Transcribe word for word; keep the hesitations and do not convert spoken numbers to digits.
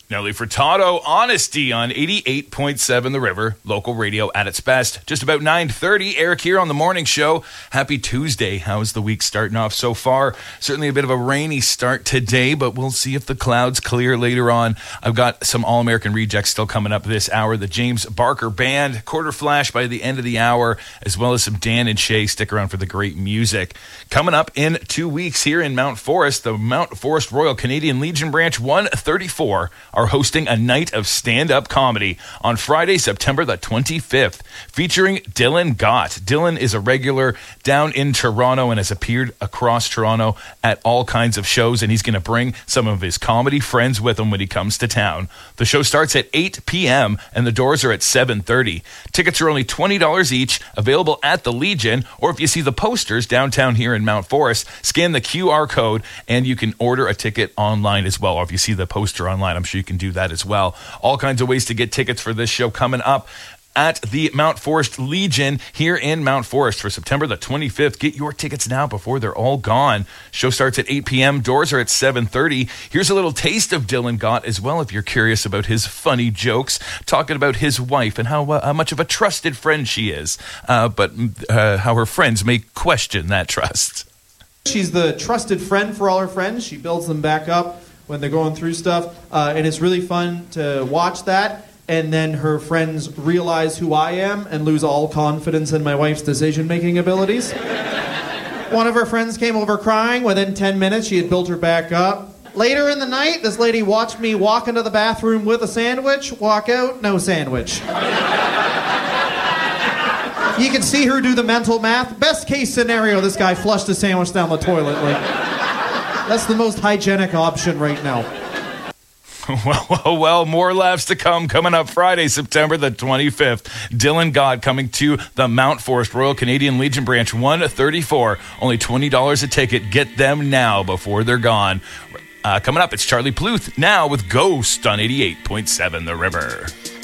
Nelly Furtado, Honesty on eighty-eight point seven The River, local radio at its best. Just about nine thirty, Eric here on the morning show. Happy Tuesday. How's the week starting off so far? Certainly a bit of a rainy start today, but we'll see if the clouds clear later on. I've got some All-American rejects still coming up this hour. The James Barker Band, Quarter Flash by the end of the hour, as well as some Dan and Shay. Stick around for the great music. Coming up in two weeks here in Mount Forest, the Mount Forest Royal Canadian Legion Branch one thirty-four are hosting a night of stand-up comedy on Friday, September the twenty-fifth, featuring Dylan Gott. Dylan is a regular down in Toronto and has appeared across Toronto at all kinds of shows, and he's going to bring some of his comedy friends with him when he comes to town. The show starts at eight p.m. and the doors are at seven thirty. Tickets are only twenty dollars each, available at the Legion, or if you see the posters downtown here in Mount Forest, scan the Q R code and you can order a ticket online as well. Or if you see the poster online, I'm sure you can do that as well. All kinds of ways to get tickets for this show coming up at the Mount Forest Legion here in Mount Forest for September the twenty-fifth. Get your tickets now before they're all gone. Show starts at eight p.m. Doors are at seven thirty. Here's a little taste of Dylan Gott as well if you're curious about his funny jokes, talking about his wife and how, uh, how much of a trusted friend she is, uh, but uh, how her friends may question that trust. She's the trusted friend for all her friends. She builds them back up when they're going through stuff, uh, and it's really fun to watch that. And then her friends realize who I am and lose all confidence in my wife's decision-making abilities. One of her friends came over crying. Within ten minutes, she had built her back up. Later in the night, this lady watched me walk into the bathroom with a sandwich, walk out, no sandwich. You can see her do the mental math. Best case scenario, this guy flushed a sandwich down the toilet. Like, that's the most hygienic option right now. Well, well, well, more laughs to come. Coming up Friday, September the twenty-fifth. Dylan Gott coming to the Mount Forest Royal Canadian Legion Branch one thirty-four. Only twenty dollars a ticket. Get them now before they're gone. Uh, coming up, it's Charlie Pluth now with Ghost on eighty-eight point seven The River.